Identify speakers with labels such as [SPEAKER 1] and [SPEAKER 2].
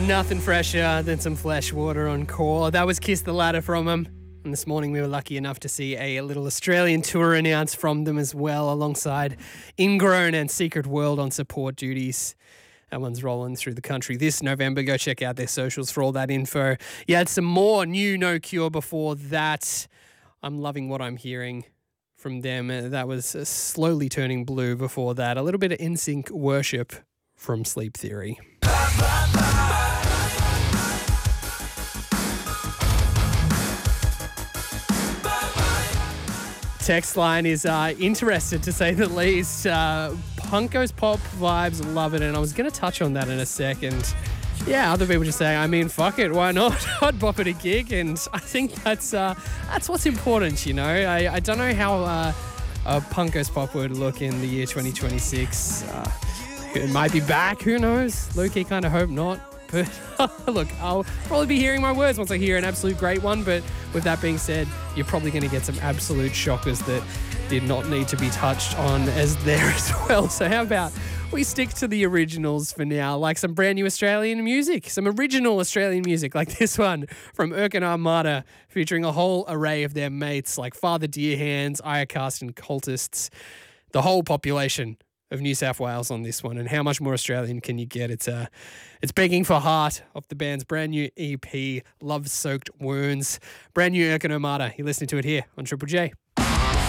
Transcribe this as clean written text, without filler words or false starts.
[SPEAKER 1] Nothing fresher than some flesh water on Core. That was Kiss the Ladder from them. And this morning we were lucky enough to see a little Australian tour announced from them as well, alongside Ingrown and Secret World on support duties. That one's rolling through the country this November. Go check out their socials for all that info. You had some more new No Cure before that. I'm loving what I'm hearing from them. That was Slowly Turning Blue before that. A little bit of NSYNC Worship from Sleep Theory. Text line is interested, to say the least. Punkos pop vibes, love it. And I was going to touch on that in a second. Yeah, other people just say, I mean, fuck it, why not? I'd bop at a gig, and I think that's what's important, you know. I don't know how a Punkos pop would look in the year 2026. It might be back, who knows? Low-key kind of hope not. But look, I'll probably be hearing my words once I hear an absolute great one. But with that being said, you're probably going to get some absolute shockers that did not need to be touched on as there as well. So how about we stick to the originals for now, like some brand new Australian music, some original Australian music like this one from Erkin Armada, featuring a whole array of their mates like Father Deerhands, Iacast and Cultists, the whole population of New South Wales on this one. And how much more Australian can you get? It's Begging for Heart off the band's brand new EP, Love Soaked Wounds. Brand new Erkin Armada. You're listening to it here on Triple J.